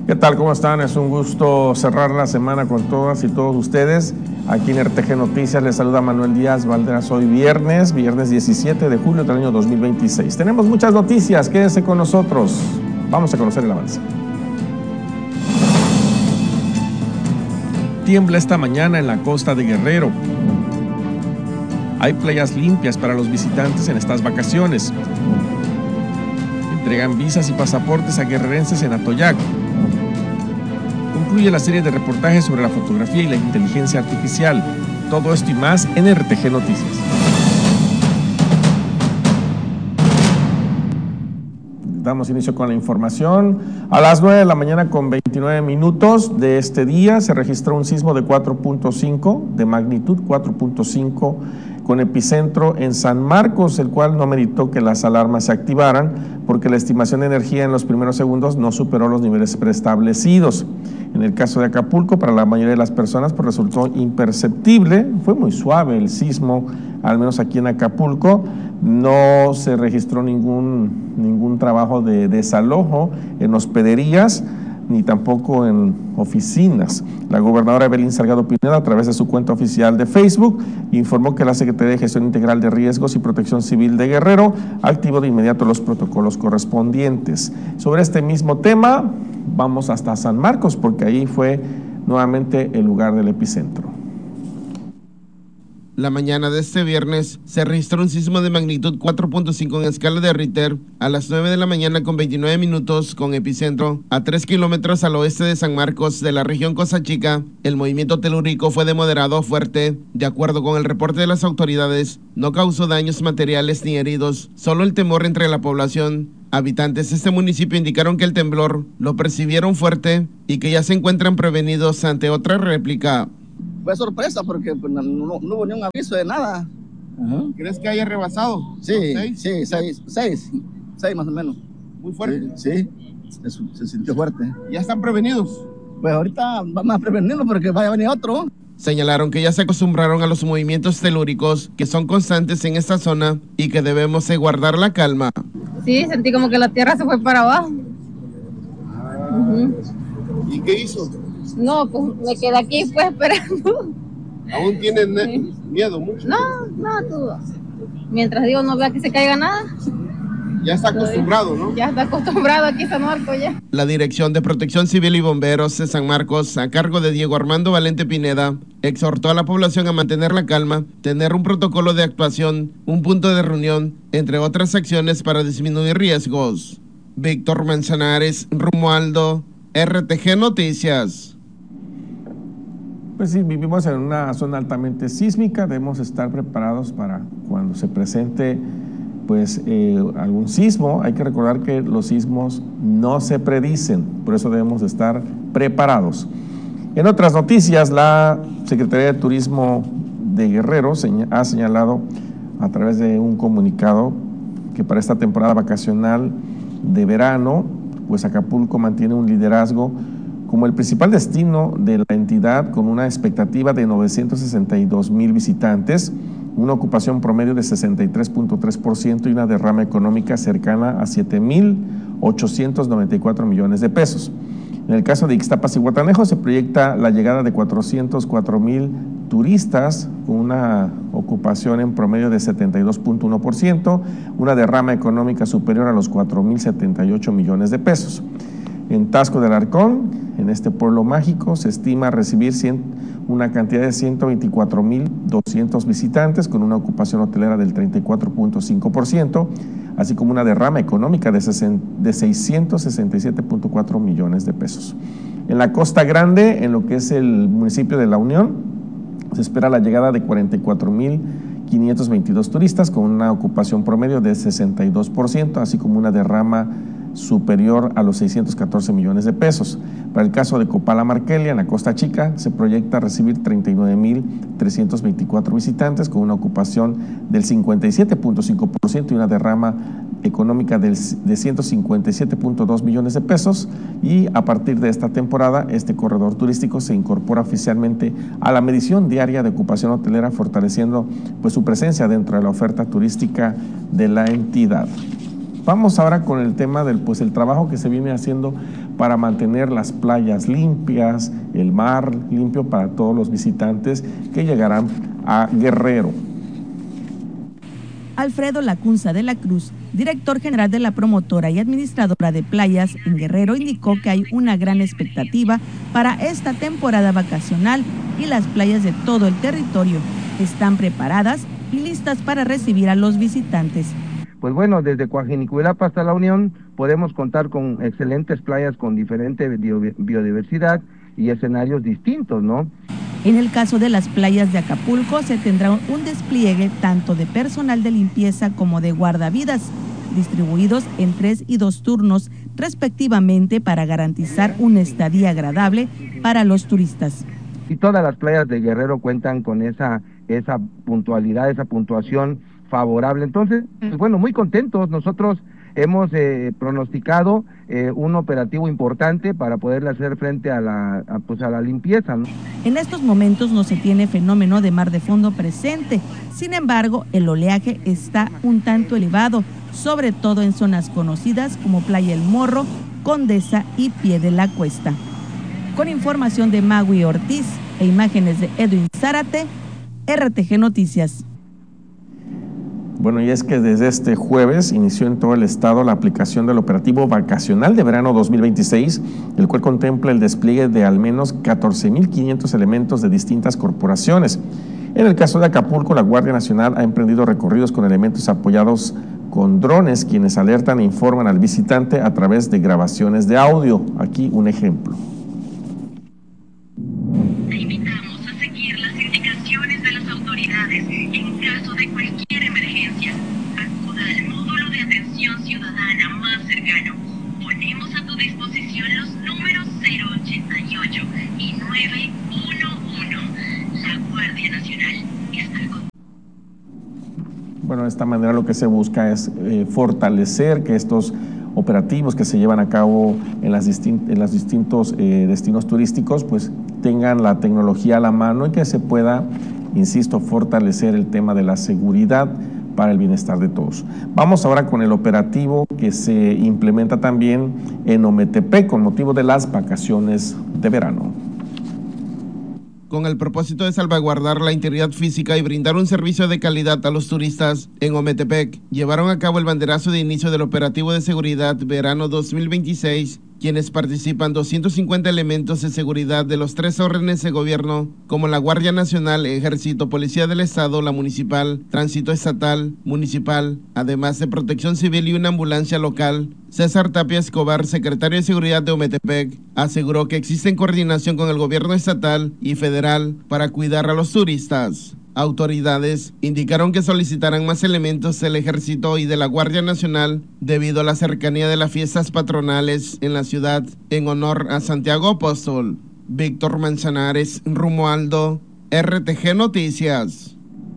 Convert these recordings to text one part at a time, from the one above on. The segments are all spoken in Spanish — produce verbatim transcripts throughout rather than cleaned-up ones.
¿Qué tal? ¿Cómo están? Es un gusto cerrar la semana con todas y todos ustedes. Aquí en R T G Noticias les saluda Manuel Díaz Valderas. Hoy viernes, viernes diecisiete de julio del año dos mil veintiséis. Tenemos muchas noticias, quédense con nosotros. Vamos a conocer el avance. Tiembla esta mañana en la costa de Guerrero. Hay playas limpias para los visitantes en estas vacaciones. Entregan visas y pasaportes a guerrerenses en Atoyac. Concluye la serie de reportajes sobre la fotografía y la inteligencia artificial. Todo esto y más en R T G Noticias. Damos inicio con la información. A las nueve de la mañana con veintinueve minutos de este día se registró un sismo de cuatro punto cinco, de magnitud cuatro punto cinco, con epicentro en San Marcos, el cual no meritó que las alarmas se activaran porque la estimación de energía en los primeros segundos no superó los niveles preestablecidos. En el caso de Acapulco, para la mayoría de las personas, pues resultó imperceptible, fue muy suave el sismo, al menos aquí en Acapulco. No se registró ningún, ningún trabajo de desalojo en hospederías, ni tampoco en oficinas. La gobernadora Evelyn Salgado Pineda, a través de su cuenta oficial de Facebook, informó que la Secretaría de Gestión Integral de Riesgos y Protección Civil de Guerrero activó de inmediato los protocolos correspondientes. Sobre este mismo tema, vamos hasta San Marcos, porque ahí fue nuevamente el lugar del epicentro. La mañana de este viernes se registró un sismo de magnitud cuatro punto cinco en escala de Richter a las nueve de la mañana con veintinueve minutos, con epicentro a tres kilómetros al oeste de San Marcos, de la región Costa Chica. El movimiento telúrico fue de moderado a fuerte. De acuerdo con el reporte de las autoridades, no causó daños materiales ni heridos, solo el temor entre la población. Habitantes de este municipio indicaron que el temblor lo percibieron fuerte y que ya se encuentran prevenidos ante otra réplica. Fue sorpresa porque pues, no, no, no hubo ni un aviso de nada. Ajá. ¿Crees que haya rebasado? Sí, ¿Seis? sí, seis, seis, seis más o menos. ¿Muy fuerte? Sí, sí, se, se sintió fuerte. ¿Ya están prevenidos? Pues ahorita vamos a prevenirlo porque vaya a venir otro. Señalaron que ya se acostumbraron a los movimientos telúricos que son constantes en esta zona y que debemos de guardar la calma. Sí, sentí como que la tierra se fue para abajo. Ah. Uh-huh. ¿Y qué hizo? No, pues me quedé aquí pues esperando. ¿Aún tienen sí. miedo mucho? No, no, tú. Mientras digo no vea que se caiga nada. Ya está acostumbrado, ¿no? Ya está acostumbrado aquí San Marcos ya. La Dirección de Protección Civil y Bomberos de San Marcos, a cargo de Diego Armando Valente Pineda, exhortó a la población a mantener la calma, tener un protocolo de actuación, un punto de reunión, entre otras acciones para disminuir riesgos. Víctor Manzanares, Romualdo, R T G Noticias. Pues sí, vivimos en una zona altamente sísmica, debemos estar preparados para cuando se presente pues eh, algún sismo. Hay que recordar que los sismos no se predicen, por eso debemos estar preparados. En otras noticias, la Secretaría de Turismo de Guerrero ha señalado a través de un comunicado que para esta temporada vacacional de verano, pues Acapulco mantiene un liderazgo como el principal destino de la entidad, con una expectativa de novecientos sesenta y dos mil visitantes, una ocupación promedio de sesenta y tres punto tres por ciento y una derrama económica cercana a siete mil ochocientos noventa y cuatro millones de pesos. En el caso de Ixtapas y Guatanejo se proyecta la llegada de cuatrocientos cuatro mil turistas, con una ocupación en promedio de setenta y dos punto uno por ciento, una derrama económica superior a los cuatro mil setenta y ocho millones de pesos. En Taxco del Arcón, en este pueblo mágico, se estima recibir cien, una cantidad de ciento veinticuatro mil doscientos visitantes, con una ocupación hotelera del treinta y cuatro punto cinco por ciento, así como una derrama económica de, de seiscientos sesenta y siete punto cuatro millones de pesos. En la Costa Grande, en lo que es el municipio de La Unión, se espera la llegada de cuarenta y cuatro mil quinientos veintidós turistas, con una ocupación promedio de sesenta y dos por ciento, así como una derrama superior a los seiscientos catorce millones de pesos. Para el caso de Copala Marquelia, en la Costa Chica, se proyecta recibir treinta y nueve mil trescientos veinticuatro visitantes, con una ocupación del cincuenta y siete punto cinco por ciento y una derrama económica del, de ciento cincuenta y siete punto dos millones de pesos. Y a partir de esta temporada, este corredor turístico se incorpora oficialmente a la medición diaria de ocupación hotelera, fortaleciendo pues su presencia dentro de la oferta turística de la entidad. Vamos ahora con el tema del pues el trabajo que se viene haciendo para mantener las playas limpias, el mar limpio para todos los visitantes que llegarán a Guerrero. Alfredo Lacunza de la Cruz, director general de la promotora y administradora de playas en Guerrero, indicó que hay una gran expectativa para esta temporada vacacional y las playas de todo el territorio están preparadas y listas para recibir a los visitantes. Pues bueno, desde Coajinicuilapa hasta La Unión podemos contar con excelentes playas con diferente biodiversidad y escenarios distintos, ¿no? En el caso de las playas de Acapulco se tendrá un despliegue tanto de personal de limpieza como de guardavidas, distribuidos en tres y dos turnos respectivamente para garantizar una estadía agradable para los turistas. Y todas las playas de Guerrero cuentan con esa, esa puntualidad, esa puntuación favorable. Entonces, pues bueno, muy contentos. Nosotros hemos eh, pronosticado eh, un operativo importante para poderle hacer frente a la, a, pues a la limpieza, ¿no? En estos momentos no se tiene fenómeno de mar de fondo presente, sin embargo, el oleaje está un tanto elevado, sobre todo en zonas conocidas como Playa El Morro, Condesa y Pie de la Cuesta. Con información de Magui Ortiz e imágenes de Edwin Zárate, R T G Noticias. Bueno, y es que desde este jueves inició en todo el estado la aplicación del operativo vacacional de verano dos mil veintiséis, el cual contempla el despliegue de al menos catorce mil quinientos elementos de distintas corporaciones. En el caso de Acapulco, la Guardia Nacional ha emprendido recorridos con elementos apoyados con drones, quienes alertan e informan al visitante a través de grabaciones de audio. Aquí un ejemplo. Te invitamos a seguir las indicaciones de las autoridades en caso de cualquier emergencia. Acuda al módulo de atención ciudadana más cercano. Ponemos a tu disposición los números cero ochenta y ocho y nueve uno uno. La Guardia Nacional está con... Bueno, de esta manera lo que se busca es eh, fortalecer que estos operativos que se llevan a cabo en, las distin en los distintos eh, destinos turísticos pues tengan la tecnología a la mano y que se pueda, insisto, fortalecer el tema de la seguridad para el bienestar de todos. Vamos ahora con el operativo que se implementa también en Ometepec con motivo de las vacaciones de verano. Con el propósito de salvaguardar la integridad física y brindar un servicio de calidad a los turistas, en Ometepec llevaron a cabo el banderazo de inicio del operativo de seguridad verano dos mil veintiséis, quienes participan doscientos cincuenta elementos de seguridad de los tres órdenes de gobierno, como la Guardia Nacional, Ejército, Policía del Estado, la Municipal, Tránsito Estatal, Municipal, además de Protección Civil y una ambulancia local. César Tapia Escobar, secretario de Seguridad de Ometepec, aseguró que existe coordinación con el gobierno estatal y federal para cuidar a los turistas. Autoridades indicaron que solicitarán más elementos del Ejército y de la Guardia Nacional debido a la cercanía de las fiestas patronales en la ciudad en honor a Santiago Apóstol. Víctor Manzanares, Romualdo, R T G Noticias.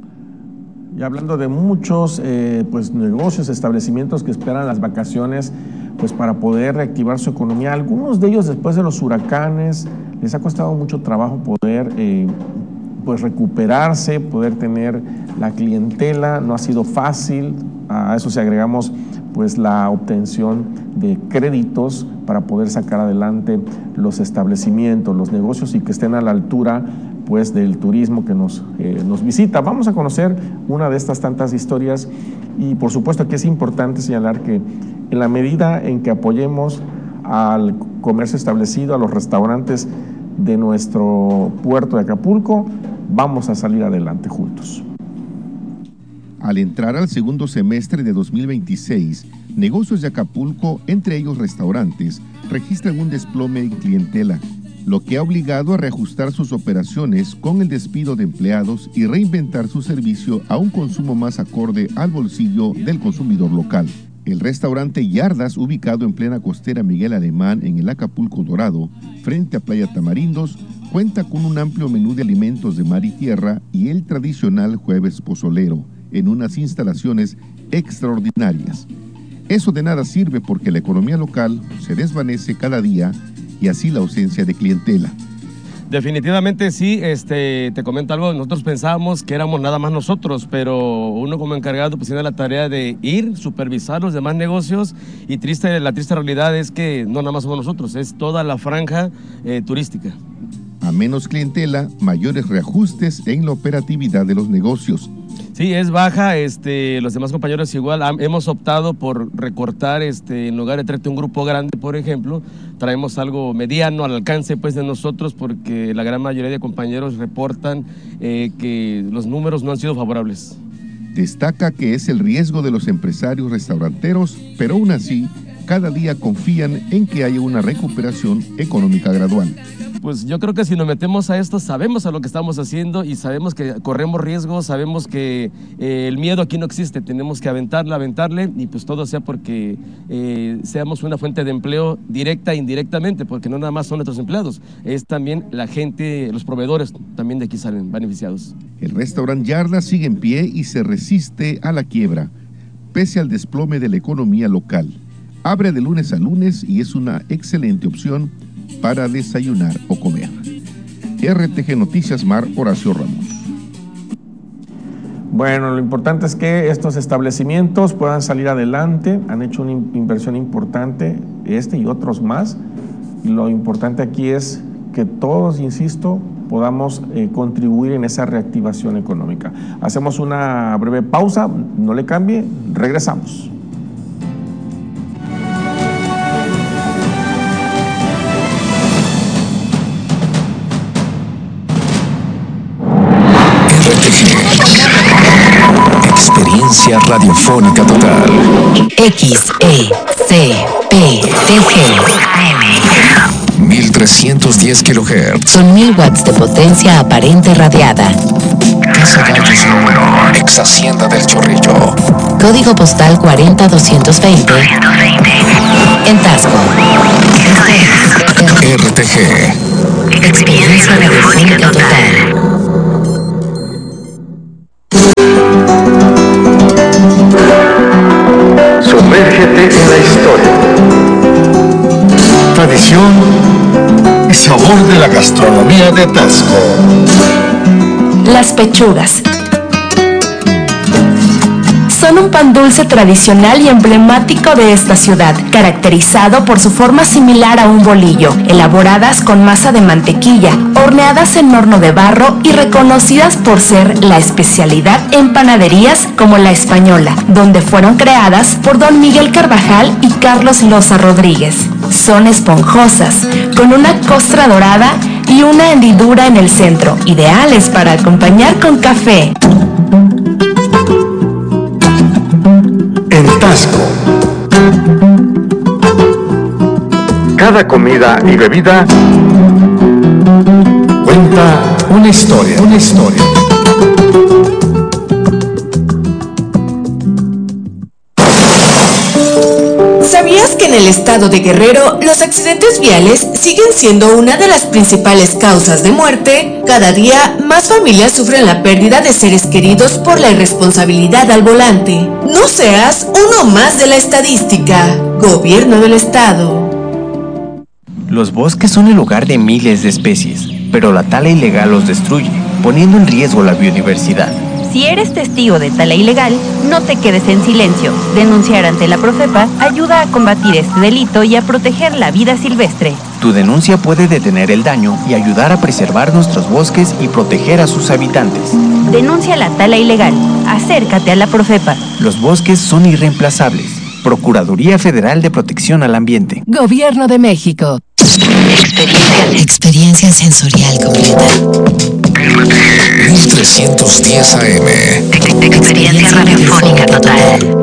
Y hablando de muchos eh, pues negocios, establecimientos que esperan las vacaciones pues para poder reactivar su economía, algunos de ellos después de los huracanes les ha costado mucho trabajo poder eh, pues recuperarse, poder tener la clientela, no ha sido fácil. A eso si agregamos pues la obtención de créditos para poder sacar adelante los establecimientos, los negocios y que estén a la altura pues del turismo que nos, eh, nos visita. Vamos a conocer una de estas tantas historias y por supuesto que es importante señalar que en la medida en que apoyemos al comercio establecido, a los restaurantes de nuestro puerto de Acapulco, vamos a salir adelante juntos. Al entrar al segundo semestre de dos mil veintiséis, negocios de Acapulco, entre ellos restaurantes, registran un desplome en clientela, lo que ha obligado a reajustar sus operaciones con el despido de empleados y reinventar su servicio a un consumo más acorde al bolsillo del consumidor local. El restaurante Yardas, ubicado en plena costera Miguel Alemán en el Acapulco Dorado, frente a Playa Tamarindos, cuenta con un amplio menú de alimentos de mar y tierra y el tradicional jueves pozolero, en unas instalaciones extraordinarias. Eso de nada sirve porque la economía local se desvanece cada día y así la ausencia de clientela. Definitivamente sí, este, te comento algo, nosotros pensábamos que éramos nada más nosotros, pero uno como encargado pues tiene la tarea de ir, supervisar los demás negocios y triste, la triste realidad es que no nada más somos nosotros, es toda la franja eh, turística. A menos clientela, mayores reajustes en la operatividad de los negocios. Sí, es baja, este, los demás compañeros igual han, hemos optado por recortar, este, en lugar de traerte un grupo grande, por ejemplo, traemos algo mediano al alcance pues de nosotros porque la gran mayoría de compañeros reportan eh, que los números no han sido favorables. Destaca que es el riesgo de los empresarios restauranteros, pero aún así, cada día confían en que haya una recuperación económica gradual. Pues yo creo que si nos metemos a esto, sabemos a lo que estamos haciendo y sabemos que corremos riesgos, sabemos que eh, el miedo aquí no existe, tenemos que aventarle, aventarle y pues todo sea porque eh, seamos una fuente de empleo directa e indirectamente, porque no nada más son nuestros empleados, es también la gente, los proveedores también de aquí salen beneficiados. El restaurante Yarda sigue en pie y se resiste a la quiebra, pese al desplome de la economía local. Abre de lunes a lunes y es una excelente opción para desayunar o comer. R T G Noticias Mar, Horacio Ramos. Bueno, lo importante es que estos establecimientos puedan salir adelante, han hecho una inversión importante, este y otros más, y lo importante aquí es que todos, insisto, podamos eh, contribuir en esa reactivación económica. Hacemos una breve pausa, no le cambie, regresamos. Experiencia radiofónica total. X E C P T G mil trescientos diez kilohertz. Son mil watts de potencia aparente radiada. Casa Gallos número ex Hacienda del Chorrillo. Código postal cuarenta doscientos veinte. En Tasco. R T G. Experiencia radiofónica total. Sumérgete en la historia. Tradición y sabor de la gastronomía de Tasco. Las pechugas son un pan dulce tradicional y emblemático de esta ciudad, caracterizado por su forma similar a un bolillo, elaboradas con masa de mantequilla, horneadas en horno de barro y reconocidas por ser la especialidad en panaderías como La Española, donde fueron creadas por don Miguel Carvajal y Carlos Loza Rodríguez. Son esponjosas, con una costra dorada y una hendidura en el centro, ideales para acompañar con café. En Tasco, cada comida y bebida cuenta una historia, una historia. ¿Sabías que en el estado de Guerrero los accidentes viales siguen siendo una de las principales causas de muerte? Cada día más familias sufren la pérdida de seres queridos por la irresponsabilidad al volante. No seas uno más de la estadística. Gobierno del Estado. Los bosques son el hogar de miles de especies, pero la tala ilegal los destruye, poniendo en riesgo la biodiversidad. Si eres testigo de tala ilegal, no te quedes en silencio. Denunciar ante la Profepa ayuda a combatir este delito y a proteger la vida silvestre. Tu denuncia puede detener el daño y ayudar a preservar nuestros bosques y proteger a sus habitantes. Denuncia la tala ilegal. Acércate a la Profepa. Los bosques son irreemplazables. Procuraduría Federal de Protección al Ambiente. Gobierno de México. Experiencia, experiencia sensorial completa. mil trescientos diez A M. Experiencia radiofónica total.